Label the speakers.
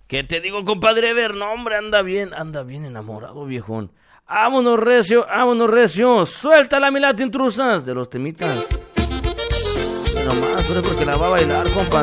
Speaker 1: ¿Qué te digo, compadre Ever? No, hombre, anda bien enamorado, viejón. Vámonos recio. Suelta la milata intrusas de los temitas. No más, pero es porque la va a bailar, compadre.